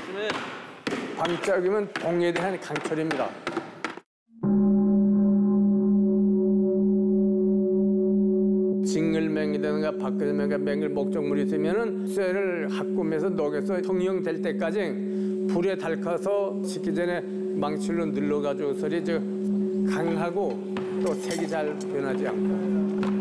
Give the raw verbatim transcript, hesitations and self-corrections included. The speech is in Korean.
방짝이면 동에 대한 강철입니다. 징글맹이든가 박근맹이가 맹글 목적물이 있으면은 쇠를 합금해서 녹여서 형형될 때까지 불에 닳아서 식기 전에 망칠로 눌러가지고 소리 저 강하고 또 색이 잘 변하지 않고.